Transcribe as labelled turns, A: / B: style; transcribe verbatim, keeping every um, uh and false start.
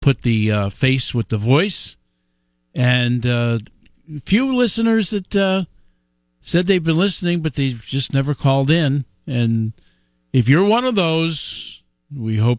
A: put the uh, face with the voice. And uh, few listeners that uh, said they've been listening, but they've just never called in. And if you're one of those, we hope